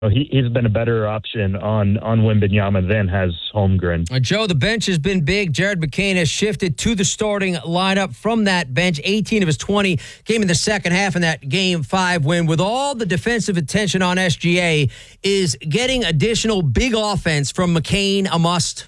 he's been a better option on Wembanyama than has Holmgren. Joe, the bench has been big. Jared McCain has shifted to the starting lineup from that bench. 18 of his 20 came in the second half in that Game 5 win. With all the defensive attention on SGA, is getting additional big offense from McCain a must?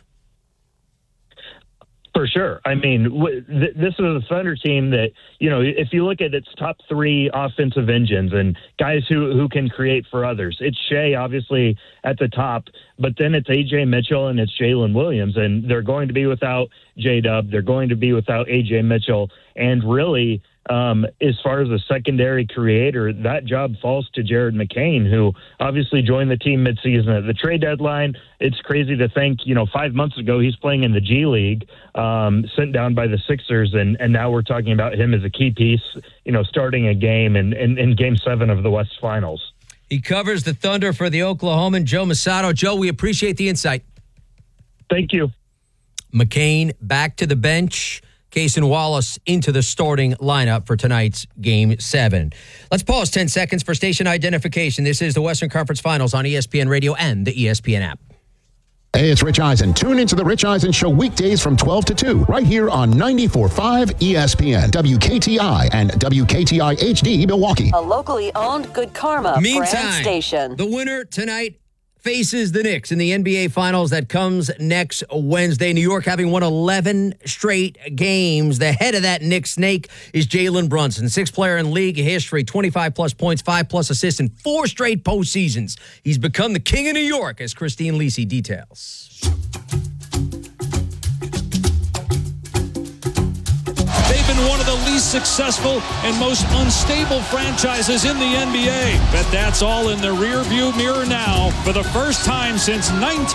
For sure. I mean, this is a Thunder team that, if you look at its top three offensive engines and guys who can create for others, it's Shea, obviously, at the top, but then it's A.J. Mitchell and it's Jalen Williams, and they're going to be without J-Dub. They're going to be without A.J. Mitchell, and really, as far as a secondary creator, that job falls to Jared McCain, who obviously joined the team midseason at the trade deadline. It's crazy to think, 5 months ago he's playing in the G League, sent down by the Sixers, and now we're talking about him as a key piece, starting a game in Game 7 of the West Finals. He covers the Thunder for the Oklahoman, Joe Mussatto. Joe, we appreciate the insight. Thank you. McCain back to the bench. Cason Wallace into the starting lineup for tonight's Game 7. Let's pause 10 seconds for station identification. This is the Western Conference Finals on ESPN Radio and the ESPN app. Hey, it's Rich Eisen. Tune into The Rich Eisen Show weekdays from 12 to 2, right here on 94.5 ESPN, WKTI, and WKTI HD Milwaukee. A locally owned Good Karma brand station. The winner tonight faces the Knicks in the NBA Finals. That comes next Wednesday. New York having won 11 straight games. The head of that Knicks snake is Jalen Brunson, sixth player in league history, 25-plus points, 5-plus assists in 4 straight postseasons. He's become the king of New York, as Christine Lisi details. They've been one of the least successful and most unstable franchises in the NBA. But that's all in the rearview mirror now. For the first time since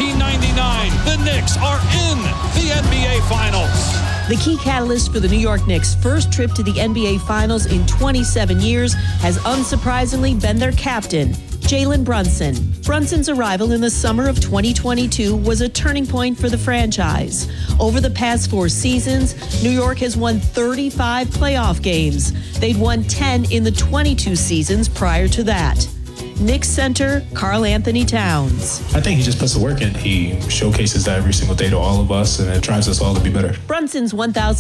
1999, the Knicks are in the NBA Finals. The key catalyst for the New York Knicks' first trip to the NBA Finals in 27 years has unsurprisingly been their captain, Jalen Brunson. Brunson's arrival in the summer of 2022 was a turning point for the franchise. Over the past 4 seasons, New York has won 35 playoff games. They'd won 10 in the 22 seasons prior to that. Knicks center Karl Anthony Towns. I think he just puts the work in. He showcases that every single day to all of us, and it drives us all to be better. Brunson's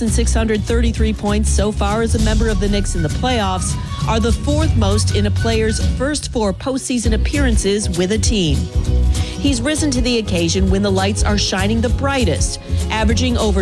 1,633 points so far as a member of the Knicks in the playoffs are the 4th most in a player's first 4 postseason appearances with a team. He's risen to the occasion when the lights are shining the brightest, averaging over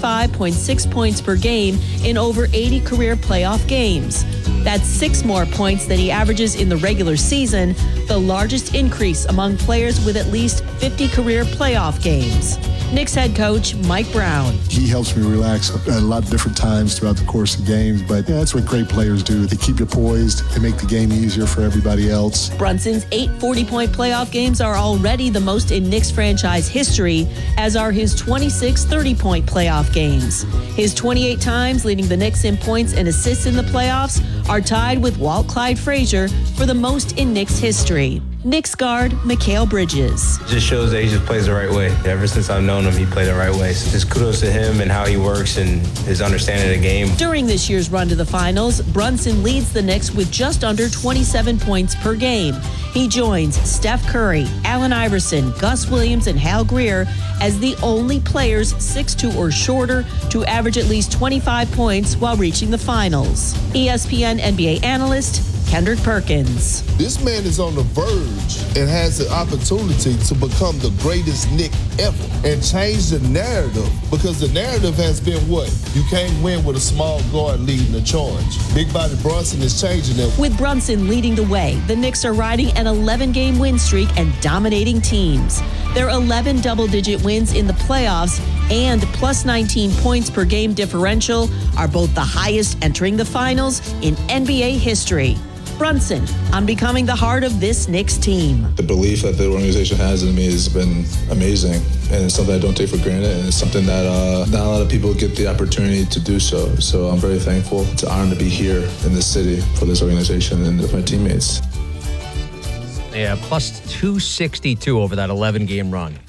25.6 points per game in over 80 career playoff games. That's 6 more points than he averages in the regular season, the largest increase among players with at least 50 career playoff games. Knicks head coach Mike Brown. He helps me relax at a lot of different times throughout the course of games, but that's what great players do. They keep you poised, they make the game easier for everybody else. Brunson's 8 40-point playoff games are already the most in Knicks franchise history, as are his 26 30-point playoff games. His 28 times leading the Knicks in points and assists in the playoffs are tied with Walt Clyde Frazier for the most in Knicks history. Knicks guard Mikal Bridges. Just shows that he just plays the right way. Ever since I've known him, he played the right way. So just kudos to him and how he works and his understanding of the game. During this year's run to the finals, Brunson leads the Knicks with just under 27 points per game. He joins Steph Curry, Allen Iverson, Gus Williams, and Hal Greer as the only players 6'2" or shorter to average at least 25 points while reaching the finals. ESPN NBA analyst Kendrick Perkins. This man is on the verge and has the opportunity to become the greatest Knick ever and change the narrative, because the narrative has been what? You can't win with a small guard leading the charge. Big body Brunson is changing that. With Brunson leading the way, the Knicks are riding an 11-game win streak and dominating teams. Their 11 double-digit wins in the playoffs and plus 19 points per game differential are both the highest entering the finals in NBA history. Brunson on becoming the heart of this Knicks team. The belief that the organization has in me has been amazing, and it's something I don't take for granted, and it's something that not a lot of people get the opportunity to do so. So I'm very thankful. It's an honor to be here in this city for this organization and with my teammates. Yeah, plus 262 over that 11-game run.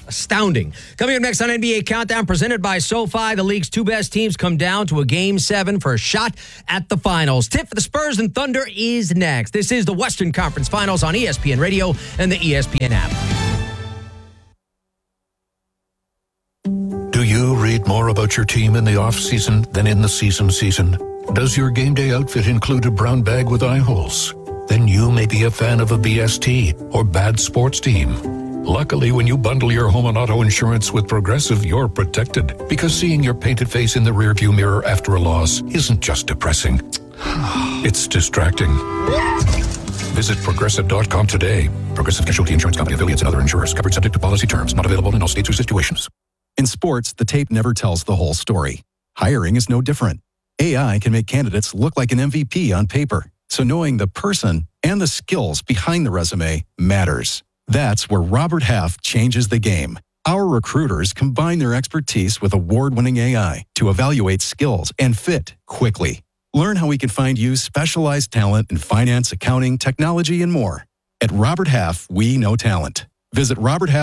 Astounding. Coming up next on NBA Countdown, presented by SoFi, the league's two best teams come down to a Game 7 for a shot at the finals. Tip for the Spurs and Thunder is next. This is the Western Conference Finals on ESPN Radio and the ESPN app. Do you read more about your team in the off-season than in the season? Does your game day outfit include a brown bag with eye holes? Then you may be a fan of a BST or bad sports team. Luckily, when you bundle your home and auto insurance with Progressive, you're protected. Because seeing your painted face in the rearview mirror after a loss isn't just depressing. It's distracting. Visit Progressive.com today. Progressive Casualty Insurance Company, affiliates, and other insurers. Covered subject to policy terms. Not available in all states or situations. In sports, the tape never tells the whole story. Hiring is no different. AI can make candidates look like an MVP on paper. So knowing the person and the skills behind the resume matters. That's where Robert Half changes the game. Our recruiters combine their expertise with award-winning AI to evaluate skills and fit quickly. Learn how we can find you specialized talent in finance, accounting, technology, and more. At Robert Half, we know talent. Visit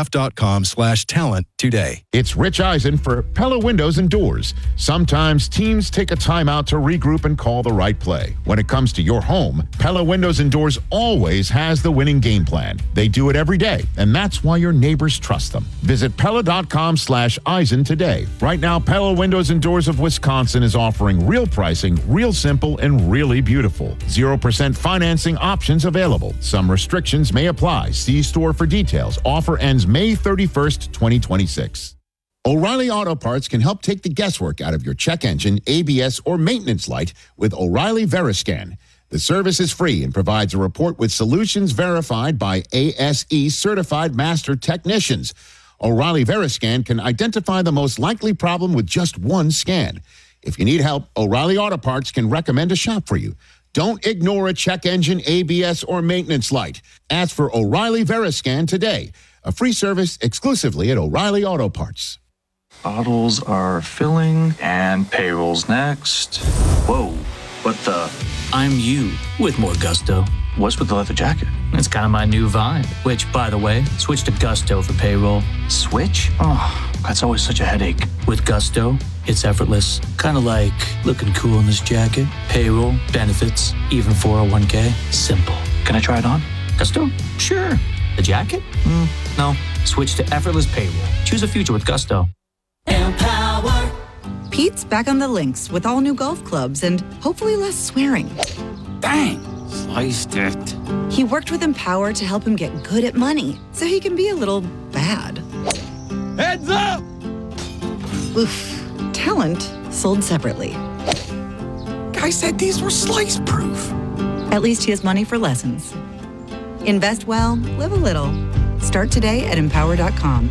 roberthalf.com/talent today. It's Rich Eisen for Pella Windows and Doors. Sometimes teams take a timeout to regroup and call the right play. When it comes to your home, Pella Windows and Doors always has the winning game plan. They do it every day, and that's why your neighbors trust them. Visit Pella.com/Eisen today. Right now, Pella Windows and Doors of Wisconsin is offering real pricing, real simple, and really beautiful. 0% financing options available. Some restrictions may apply. See store for details. Offer ends May 31st, 2026. O'Reilly Auto Parts can help take the guesswork out of your check engine, ABS, or maintenance light with O'Reilly Veriscan. The service is free and provides a report with solutions verified by ASE certified master technicians. O'Reilly Veriscan can identify the most likely problem with just one scan. If you need help, O'Reilly Auto Parts can recommend a shop for you. Don't ignore a check engine, ABS, or maintenance light. Ask for O'Reilly Veriscan today. A free service exclusively at O'Reilly Auto Parts. Bottles are filling and payroll's next. Whoa, what the? I'm you with more gusto. What's with the leather jacket? It's kind of my new vibe, which, by the way, switch to Gusto for payroll. Switch? Oh, that's always such a headache. With Gusto, it's effortless. Kind of like looking cool in this jacket. Payroll, benefits, even 401k. Simple. Can I try it on? Gusto? Sure. The jacket? No. Switch to effortless payroll. Choose a future with Gusto. Empower. Pete's back on the links with all new golf clubs and hopefully less swearing. Dang. Sliced it. He worked with Empower to help him get good at money, so he can be a little bad. Heads up! Oof. Talent sold separately. Guy said these were slice proof. At least he has money for lessons. Invest well, live a little. Start today at Empower.com.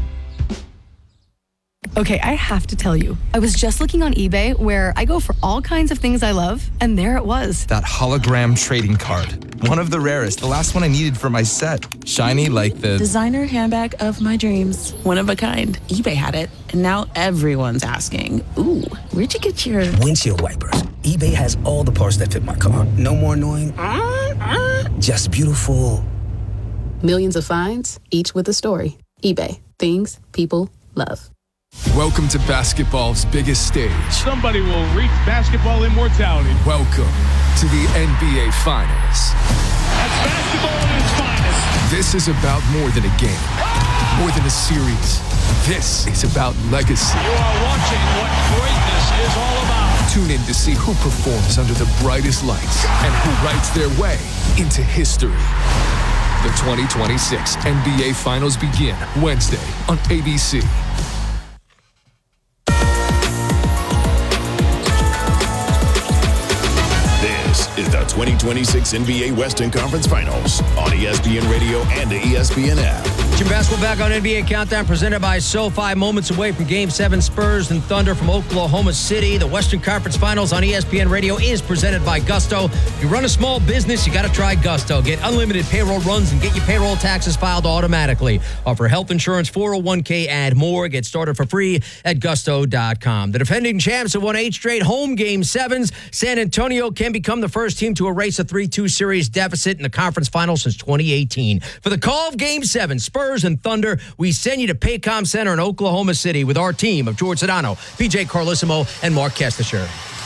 Okay, I have to tell you, I was just looking on eBay where I go for all kinds of things I love, and there it was. That hologram trading card. One of the rarest. The last one I needed for my set. Shiny like the... designer handbag of my dreams. One of a kind. eBay had it, and now everyone's asking, ooh, where'd you get your... windshield wipers. eBay has all the parts that fit my car. No more annoying. Just beautiful. Millions of finds, each with a story. eBay. Things people love. Welcome to basketball's biggest stage. Somebody will reach basketball immortality. Welcome to the NBA Finals. That's basketball at its finest. This is about more than a game, more than a series. This is about legacy. You are watching what greatness is all about. Tune in to see who performs under the brightest lights and who writes their way into history. The 2026 NBA Finals begin Wednesday on ABC. This is the 2026 NBA Western Conference Finals on ESPN Radio and the ESPN app. Jim Basketball back on NBA Countdown, presented by SoFi. Moments away from Game 7, Spurs and Thunder from Oklahoma City. The Western Conference Finals on ESPN Radio is presented by Gusto. If you run a small business, you got to try Gusto. Get unlimited payroll runs and get your payroll taxes filed automatically. Offer health insurance, 401k, and more. Get started for free at Gusto.com. The defending champs have won 8 straight home Game 7s. San Antonio can become the first team to erase a 3-2 series deficit in the conference finals since 2018. For the call of Game 7, Spurs Spurs and Thunder. We send you to Paycom Center in Oklahoma City with our team of George Sedano, PJ Carlissimo, and Mark Kestisher.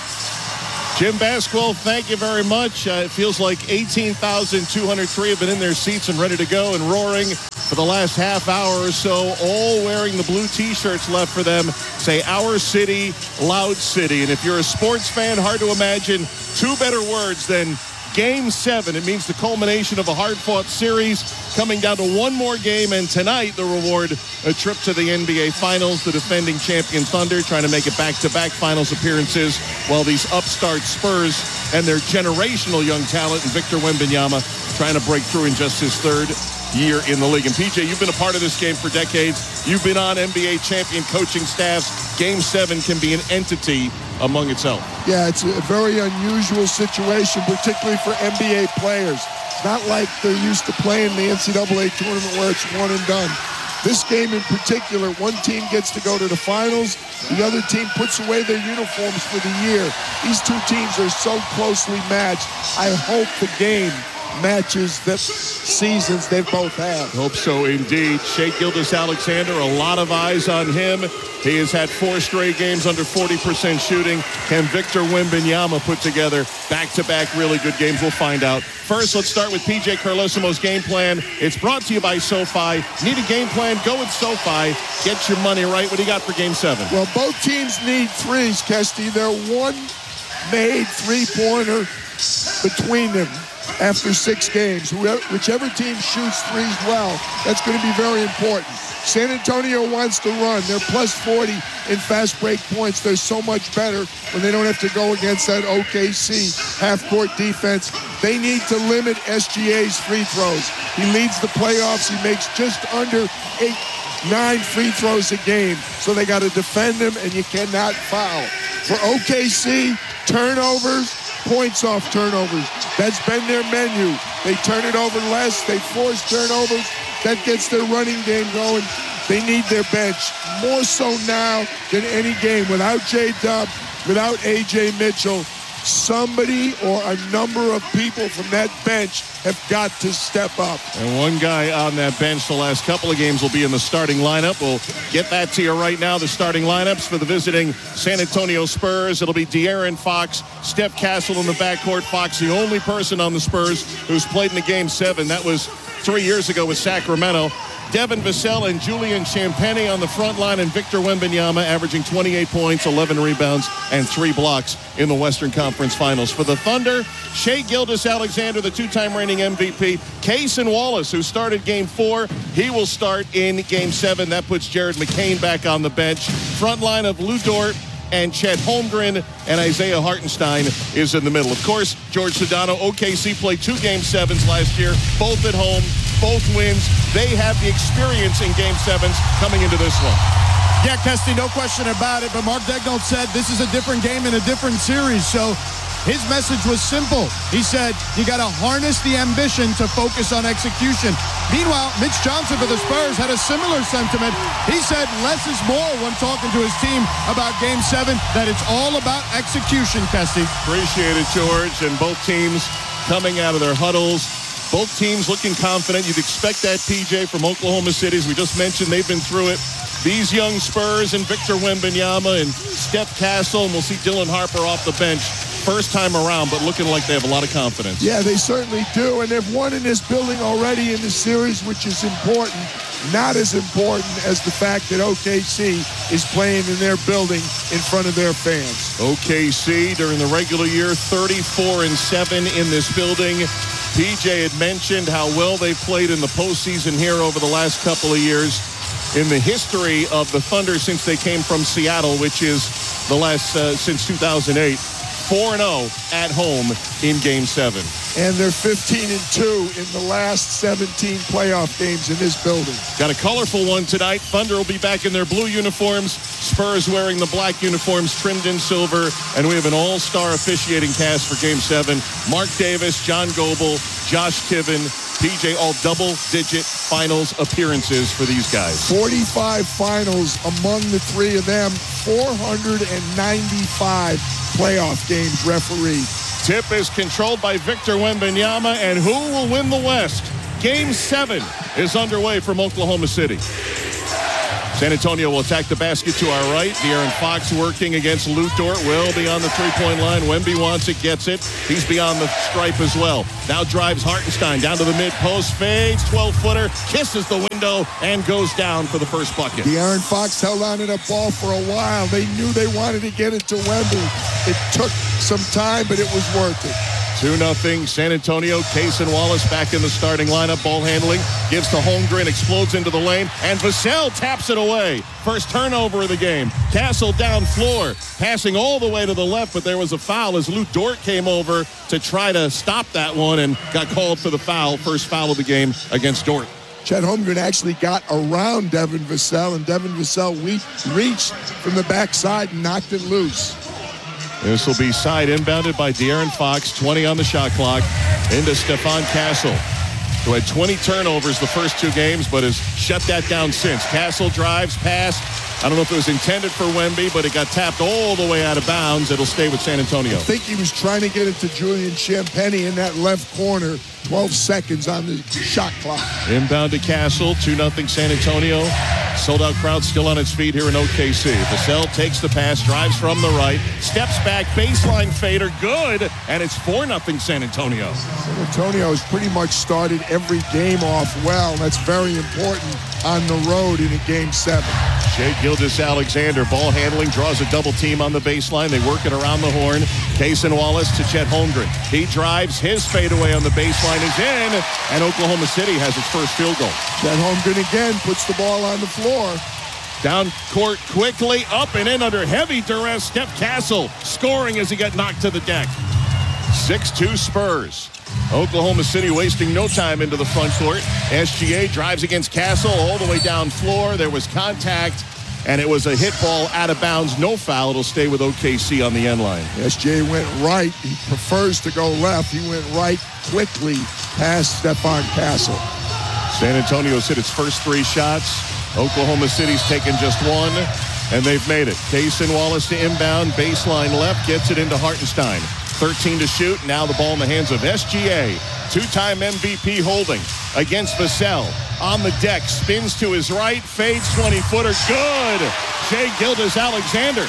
Jim Basquel, thank you very much. It feels like 18,203 have been in their seats and ready to go and roaring for the last half hour or so, all wearing the blue T-shirts left for them. Say, Our City, Loud City. And if you're a sports fan, hard to imagine two better words than Game 7. It means the culmination of a hard-fought series coming down to one more game, and tonight the reward, a trip to the NBA Finals. The defending champion Thunder trying to make it back-to-back Finals appearances, while these upstart Spurs and their generational young talent, and Victor Wembanyama, trying to break through in just his third year in the league. And PJ, you've been a part of this game for decades. You've been on NBA champion coaching staffs. Game 7 can be an entity among itself. Yeah, it's a very unusual situation, particularly for NBA players. It's not like they're used to playing the NCAA tournament where it's one and done. This game in particular, one team gets to go to the finals, the other team puts away their uniforms for the year. These two teams are so closely matched. I hope the game matches the seasons they both have. Hope so indeed. Shai Gilgeous-Alexander, a lot of eyes on him. He has had 4 straight games under 40% shooting. Can Victor Wembanyama put together back-to-back really good games? We'll find out. First, let's start with PJ Carlissimo's game plan. It's brought to you by SoFi. Need a game plan? Go with SoFi. Get your money right. What do you got for Game 7? Well, both teams need threes, Kesty. They're one made three-pointer between them after 6 games. Whichever team shoots threes well, that's going to be very important. San Antonio wants to run. They're plus 40 in fast break points. They're so much better when they don't have to go against that OKC half-court defense. They need to limit SGA's free throws. He leads the playoffs. He makes just under 9 free throws a game. So they got to defend him, and you cannot foul. For OKC, turnovers, points off turnovers. That's been their menu. They turn it over less. They force turnovers. That gets their running game going. They need their bench more so now than any game. Without J-Dub, without A.J. Mitchell, somebody or a number of people from that bench have got to step up. And one guy on that bench the last couple of games will be in the starting lineup. We'll get that to you right now. The starting lineups for the visiting San Antonio Spurs. It'll be De'Aaron Fox, Steph Castle in the backcourt. Fox, the only person on the Spurs who's played in the Game 7. That was 3 years ago with Sacramento. Devin Vassell and Julian Champagnie on the front line, and Victor Wembanyama averaging 28 points, 11 rebounds, and 3 blocks in the Western Conference Finals. For the Thunder, Shai Gilgeous-Alexander, the 2-time reigning MVP. Cason Wallace, who started Game 4, he will start in Game 7. That puts Jared McCain back on the bench. Front line of Lou Dort and Chet Holmgren, and Isaiah Hartenstein is in the middle. Of course, George Sedano, OKC played 2 Game 7s last year, both at home, both wins. They have the experience in Game 7s coming into this one. Yeah, Kesty, no question about it, but Mark Daigneault said this is a different game in a different series, so his message was simple. He said, you got to harness the ambition to focus on execution. Meanwhile, Mitch Johnson for the Spurs had a similar sentiment. He said less is more when talking to his team about Game 7, that it's all about execution, Kesty. Appreciate it, George. And both teams coming out of their huddles. Both teams looking confident. You'd expect that, PJ, from Oklahoma City. As we just mentioned, they've been through it. These young Spurs and Victor Wembanyama and Steph Castle, and we'll see Dylan Harper off the bench. First time around, but looking like they have a lot of confidence. Yeah, they certainly do, and they've won in this building already in the series, which is important. Not as important as the fact that OKC is playing in their building in front of their fans. OKC during the regular year, 34-7 in this building. PJ had mentioned how well they've played in the postseason here over the last couple of years. In the history of the Thunder since they came from Seattle, which is the last since 2008. 4-0 at home in Game 7. And they're 15-2 in the last 17 playoff games in this building. Got a colorful one tonight. Thunder will be back in their blue uniforms. Spurs wearing the black uniforms trimmed in silver. And we have an all-star officiating cast for Game 7. Mark Davis, John Goble, Josh Tiven, PJ, all double-digit finals appearances for these guys. 45 finals among the three of them. 495 playoff games refereed. Tip is controlled by Victor Wembanyama, and who will win the West? Game 7 is underway from Oklahoma City. San Antonio will attack the basket to our right. De'Aaron Fox working against Lu Dort. Will be on the three-point line. Wemby wants it, gets it. He's beyond the stripe as well. Now drives Hartenstein down to the mid-post. Fades, 12-footer, kisses the window, and goes down for the first bucket. De'Aaron Fox held on to the ball for a while. They knew they wanted to get it to Wemby. It took some time, but it was worth it. 2-0 San Antonio. Cason Wallace back in the starting lineup. Ball handling. Gives to Holmgren. Explodes into the lane. And Vassell taps it away. First turnover of the game. Castle down floor. Passing all the way to the left, but there was a foul as Lu Dort came over to try to stop that one and got called for the foul. First foul of the game against Dort. Chet Holmgren actually got around Devin Vassell, and Devin Vassell reached from the backside and knocked it loose. This will be side inbounded by De'Aaron Fox, 20 on the shot clock, into Stephon Castle, who had 20 turnovers the first two games, but has shut that down since. Castle drives, pass. I don't know if it was intended for Wemby, but it got tapped all the way out of bounds. It'll stay with San Antonio. I think he was trying to get it to Julian Champagnie in that left corner. 12 seconds on the shot clock. Inbound to Castle, 2-0 San Antonio. Sold-out crowd still on its feet here in OKC. Vassell takes the pass, drives from the right, steps back, baseline fader, good, and it's 4-0 San Antonio. San Antonio has pretty much started every game off well. That's very important on the road in a Game 7. Shai Gilgeous-Alexander, ball handling, draws a double team on the baseline. They work it around the horn. Cason Wallace to Chet Holmgren. He drives, his fadeaway on the baseline is in, and Oklahoma City has its first field goal. Chet Holmgren again puts the ball on the floor. Down court quickly, up and in under heavy duress. Steph Castle scoring as he got knocked to the deck. 6-2 Spurs. Oklahoma City wasting no time into the front court. SGA drives against Castle all the way down floor. There was contact, and it was a hit ball out of bounds. No foul. It'll stay with OKC on the end line. SGA went right. He prefers to go left. He went right quickly past Stephon Castle. San Antonio's hit its first three shots. Oklahoma City's taken just one, and they've made it. Cason Wallace to inbound, baseline left, gets it into Hartenstein. 13 to shoot. Now the ball in the hands of SGA. Two-time MVP holding against Vassell. On the deck, spins to his right, fades 20-footer. Good. Shai Gilgeous-Alexander.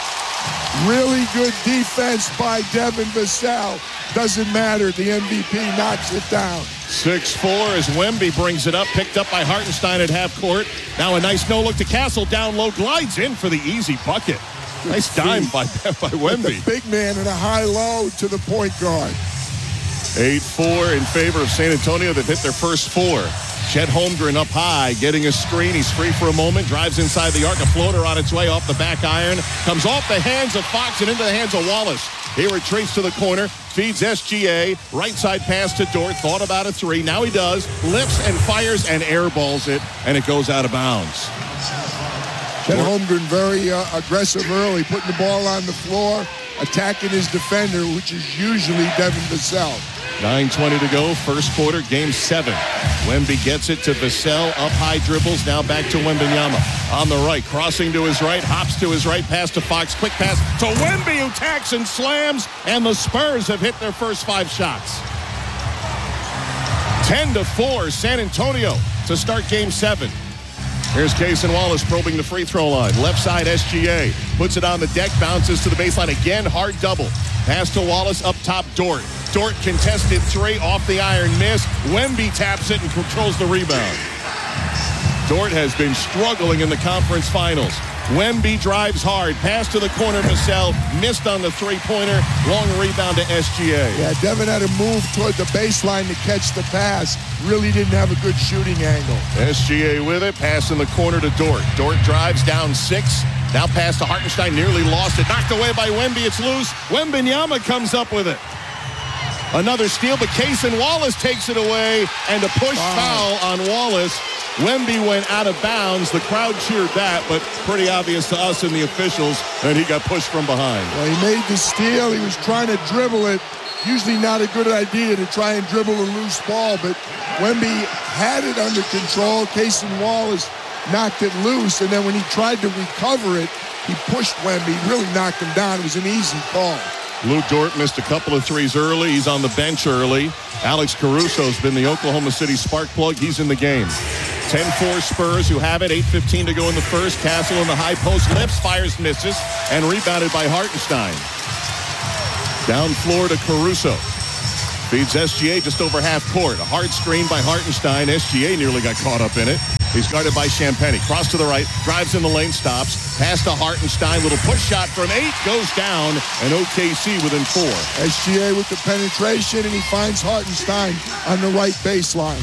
Really good defense by Devin Vassell. Doesn't matter. The MVP knocks it down. 6-4 as Wemby brings it up. Picked up by Hartenstein at half court. Now a nice no-look to Castle. Down low, glides in for the easy bucket. Nice dime by Wemby. The big man and a high-low to the point guard. 8-4 in favor of San Antonio. They've hit their first four. Chet Holmgren up high, getting a screen. He's free for a moment. Drives inside the arc. A floater on its way off the back iron. Comes off the hands of Fox and into the hands of Wallace. He retreats to the corner. Feeds SGA. Right side pass to Dort. Thought about a three. Now he does. Lifts and fires and airballs it. And it goes out of bounds. Chet Holmgren very aggressive early, putting the ball on the floor, attacking his defender, which is usually Devin Vassell. 9:20 to go, first quarter, Game 7. Wemby gets it to Vassell, up high dribbles, now back to Wembanyama. On the right, crossing to his right, hops to his right, pass to Fox, quick pass to Wemby, who tacks and slams, and the Spurs have hit their first 5 shots. 10-4, San Antonio to start Game 7. Here's Cason Wallace probing the free throw line. Left side SGA. Puts it on the deck. Bounces to the baseline. Again, hard double. Pass to Wallace. Up top, Dort. Dort contested three. Off the iron. Miss. Wemby taps it and controls the rebound. Dort has been struggling in the conference finals. Wemby drives hard. Pass to the corner. Vassell missed on the three-pointer. Long rebound to SGA. Yeah, Devin had to move toward the baseline to catch the pass. Really didn't have a good shooting angle. SGA with it. Pass in the corner to Dort. Dort drives down 6. Now pass to Hartenstein. Nearly lost it. Knocked away by Wemby. It's loose. Wembanyama comes up with it. Another steal, but Cason Wallace takes it away. And a push foul on Wallace. Wemby went out of bounds. The crowd cheered that, but pretty obvious to us and the officials that he got pushed from behind. Well, he made the steal. He was trying to dribble it. Usually not a good idea to try and dribble a loose ball, but Wemby had it under control. Cason Wallace knocked it loose, and then when he tried to recover it, he pushed Wemby, really knocked him down. It was an easy call. Lou Dort missed a couple of threes early. He's on the bench early. Alex Caruso's been the Oklahoma City spark plug. He's in the game. 10-4 Spurs who have it. 8:15 to go in the first. Castle in the high post. Lifts, fires, misses, and rebounded by Hartenstein. Down floor to Caruso. Feeds SGA just over half court. A hard screen by Hartenstein. SGA nearly got caught up in it. He's guarded by Champagnie. Cross to the right. Drives in the lane. Stops. Pass to Hartenstein. Little push shot from 8. Goes down. And OKC within 4. SGA with the penetration, and he finds Hartenstein on the right baseline.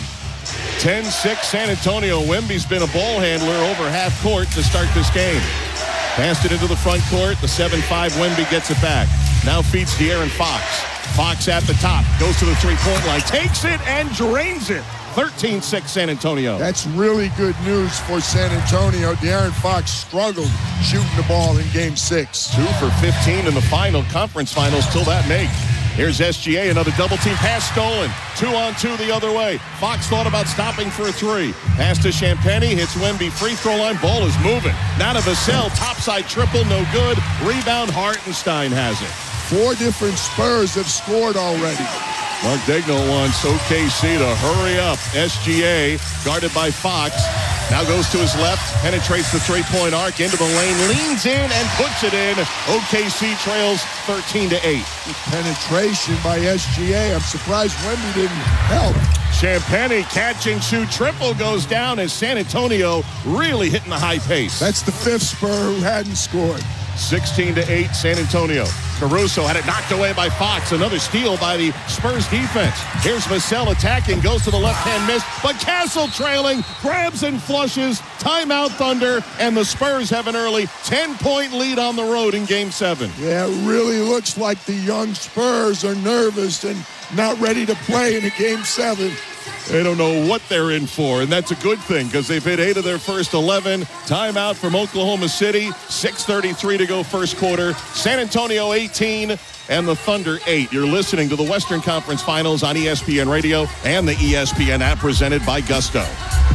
10-6 San Antonio. Wemby's been a ball handler over half court to start this game. Passed it into the front court. The 7-5 Wemby gets it back. Now feeds De'Aaron Fox. Fox at the top. Goes to the three-point line. Takes it and drains it. 13-6 San Antonio. That's really good news for San Antonio. De'Aaron Fox struggled shooting the ball in Game 6. 2 for 15 in the conference finals till that make. Here's SGA, another double team pass stolen. 2-on-2 the other way. Fox thought about stopping for a 3. Pass to Champagnie, hits Wemby, free throw line, ball is moving. Now to Vassell, topside triple, no good. Rebound, Hartenstein has it. 4 different Spurs have scored already. Mark Daigneault wants OKC to hurry up. SGA, guarded by Fox, now goes to his left, penetrates the three-point arc into the lane, leans in and puts it in. OKC trails 13-8. Penetration by SGA. I'm surprised Wemby didn't help. Champagnie catch and shoot triple goes down as San Antonio really hitting the high pace. That's the 5th Spur who hadn't scored. 16-8 San Antonio. Caruso had it knocked away by Fox. Another steal by the Spurs defense. Here's Vassell attacking, goes to the left-hand miss, but Castle trailing, grabs and flushes. Timeout Thunder, and the Spurs have an early 10-point lead on the road in Game 7. Yeah, it really looks like the young Spurs are nervous and not ready to play in a Game 7. They don't know what they're in for, and that's a good thing because they've hit 8 of their first 11. Timeout from Oklahoma City. 6:33 to go first quarter. San Antonio 18 and the Thunder 8. You're listening to the Western Conference Finals on ESPN Radio and the ESPN app presented by Gusto.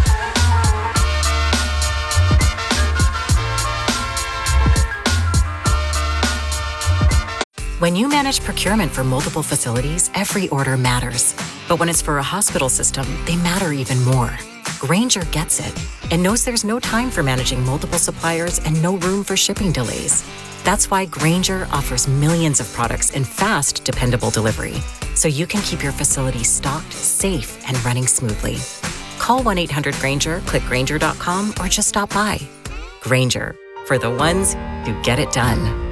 When you manage procurement for multiple facilities, every order matters. But when it's for a hospital system, they matter even more. Grainger gets it and knows there's no time for managing multiple suppliers and no room for shipping delays. That's why Grainger offers millions of products in fast, dependable delivery, so you can keep your facility stocked, safe, and running smoothly. Call 1-800-GRAINGER, click Grainger.com, or just stop by. Grainger, for the ones who get it done.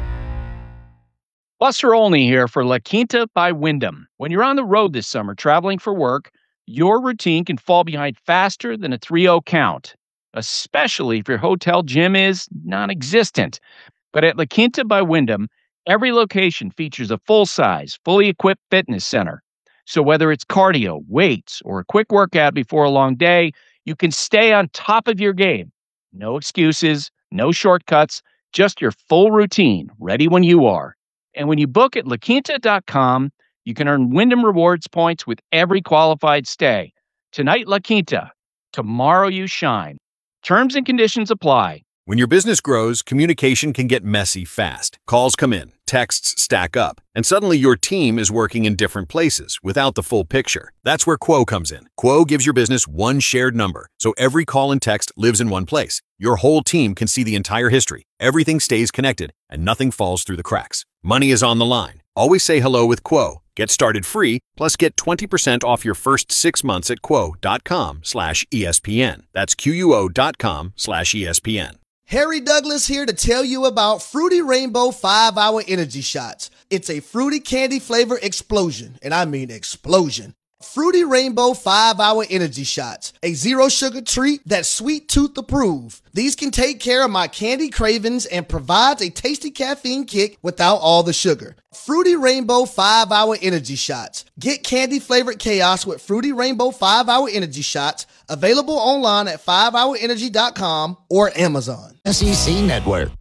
Buster Olney here for La Quinta by Wyndham. When you're on the road this summer traveling for work, your routine can fall behind faster than a 3-0 count, especially if your hotel gym is non-existent. But at La Quinta by Wyndham, every location features a full-size, fully equipped fitness center. So whether it's cardio, weights, or a quick workout before a long day, you can stay on top of your game. No excuses, no shortcuts, just your full routine, ready when you are. And when you book at LaQuinta.com, you can earn Wyndham Rewards points with every qualified stay. Tonight, La Quinta. Tomorrow, you shine. Terms and conditions apply. When your business grows, communication can get messy fast. Calls come in, texts stack up, and suddenly your team is working in different places without the full picture. That's where Quo comes in. Quo gives your business one shared number, so every call and text lives in one place. Your whole team can see the entire history. Everything stays connected, and nothing falls through the cracks. Money is on the line. Always say hello with Quo. Get started free, plus get 20% off your first 6 months at quo.com/ESPN. That's QUO.com/ESPN. Harry Douglas here to tell you about Fruity Rainbow 5-Hour Energy Shots. It's a fruity candy flavor explosion, and I mean explosion. Fruity Rainbow 5-Hour Energy Shots, a zero-sugar treat that's sweet tooth approved. These can take care of my candy cravings and provides a tasty caffeine kick without all the sugar. Fruity Rainbow 5-Hour Energy Shots. Get candy-flavored chaos with Fruity Rainbow 5-Hour Energy Shots, available online at 5hourenergy.com or Amazon. SEC Network.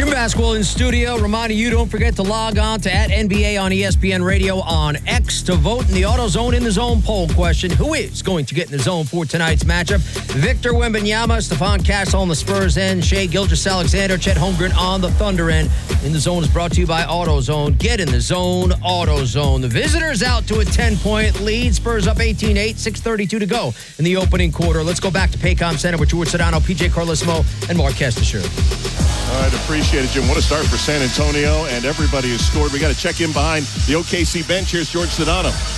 Jim Basquel in studio, reminding you, don't forget to log on to @NBA on ESPN Radio on X to vote in the AutoZone in the Zone poll question. Who is going to get in the zone for tonight's matchup? Victor Wembanyama, Stephon Castle on the Spurs end, Shai Gilgeous-Alexander, Chet Holmgren on the Thunder end. In the Zone is brought to you by AutoZone. Get in the zone, AutoZone. The visitors out to a 10-point lead. Spurs up 18-8, 6:32 to go in the opening quarter. Let's go back to Paycom Center with George Sedano, PJ Carlesimo, and Mark Kestisher. All right, appreciate it, Jim. What a start for San Antonio, and everybody has scored. We got to check in behind the OKC bench. Here's George Sedano.